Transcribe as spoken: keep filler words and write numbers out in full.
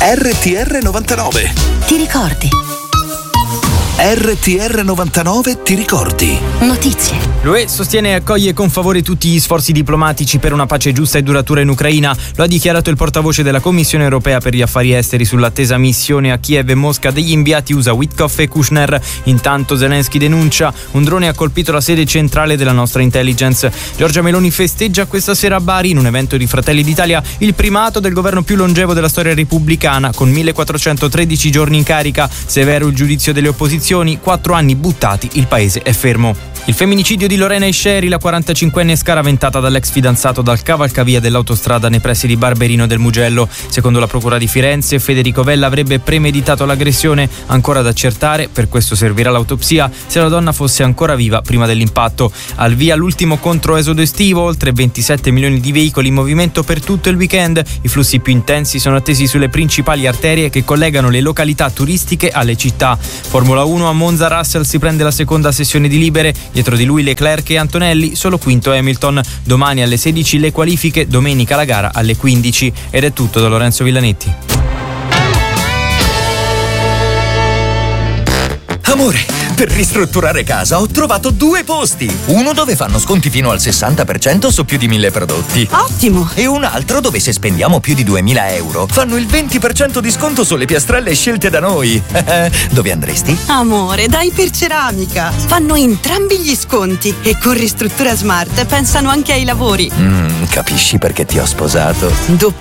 R T R novantanove. Ti ricordi? R T R novantanove ti ricordi. Notizie. L'U E sostiene e accoglie con favore tutti gli sforzi diplomatici per una pace giusta e duratura in Ucraina. Lo ha dichiarato il portavoce della Commissione europea per gli affari esteri sull'attesa missione a Kiev e Mosca degli inviati U S A Witkoff e Kushner. Intanto Zelensky denuncia: un drone ha colpito la sede centrale della nostra intelligence. Giorgia Meloni festeggia questa sera a Bari, in un evento di Fratelli d'Italia, il primato del governo più longevo della storia repubblicana, con millequattrocentotredici giorni in carica. Severo il giudizio delle opposizioni, quattro anni buttati, il paese è fermo. Il femminicidio di Lorena Isceri, la quarantacinquenne scaraventata dall'ex fidanzato dal cavalcavia dell'autostrada nei pressi di Barberino del Mugello. Secondo la procura di Firenze, Federico Vella avrebbe premeditato l'aggressione, ancora da accertare, per questo servirà l'autopsia, se la donna fosse ancora viva prima dell'impatto. Al via l'ultimo controesodo estivo, oltre ventisette milioni di veicoli in movimento per tutto il weekend. I flussi più intensi sono attesi sulle principali arterie che collegano le località turistiche alle città. Formula uno, a Monza Russell si prende la seconda sessione di libere, dietro di lui Leclerc e Antonelli, solo quinto Hamilton. Domani alle sedici le qualifiche, domenica la gara alle quindici. Ed è tutto da Lorenzo Villanetti. Amore, per ristrutturare casa ho trovato due posti. Uno dove fanno sconti fino al sessanta per cento su più di mille prodotti. Ottimo! E un altro dove, se spendiamo più di duemila euro, fanno il venti per cento di sconto sulle piastrelle scelte da noi. Dove andresti? Amore, dai per Ceramica. Fanno entrambi gli sconti e con Ristruttura Smart pensano anche ai lavori. Mm, capisci perché ti ho sposato? Doppio